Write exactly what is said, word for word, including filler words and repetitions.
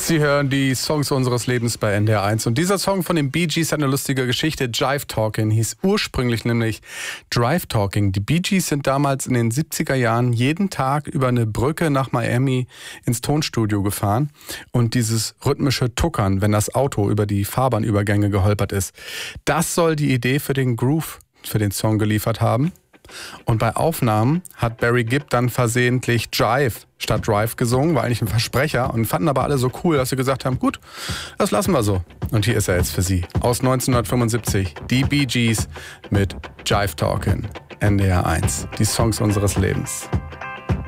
Sie hören die Songs unseres Lebens bei N D R eins. Und dieser Song von den Bee Gees hat eine lustige Geschichte. Jive Talking hieß ursprünglich nämlich Drive Talking. Die Bee Gees sind damals in den siebziger Jahren jeden Tag über eine Brücke nach Miami ins Tonstudio gefahren. Und dieses rhythmische Tuckern, wenn das Auto über die Fahrbahnübergänge geholpert ist, das soll die Idee für den Groove für den Song geliefert haben. Und bei Aufnahmen hat Barry Gibb dann versehentlich Jive statt Drive gesungen, war eigentlich ein Versprecher, und fanden aber alle so cool, dass sie gesagt haben, gut, das lassen wir so. Und hier ist er jetzt für Sie. Aus neunzehnhundertfünfundsiebzig, die Bee Gees mit Jive Talkin', N D R eins, die Songs unseres Lebens.